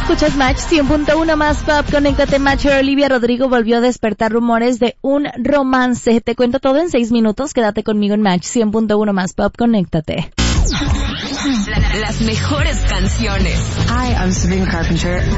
Escuchas Match 100.1 más pop, conéctate Match. Olivia Rodrigo volvió a despertar rumores de un romance. Te cuento todo en 6 minutos, quédate conmigo en Match 100.1 más pop, conéctate. Las mejores canciones. Hi, I'm Sabrina Carpenter.